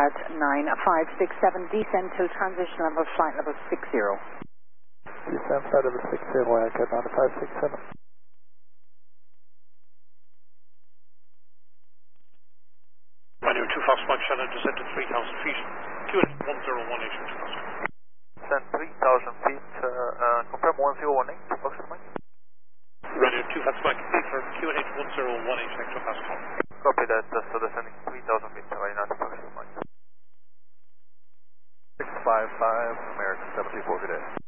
at 9567, descend to transition level, flight level 60. Descend flight level 60, Wildcat 9567. Runway 25 Mike Shannon, descend to 3,000 feet, QNH 1018 Foxtrot. Descend 3,000 feet, confirm 1018, Foxtrot Mike. Runway 25 Mike, confirm QNH 1018 Hector Pascal. Copy that, so descending 3,000 feet, right now to Foxtrot Mike. 655, American 74, good day.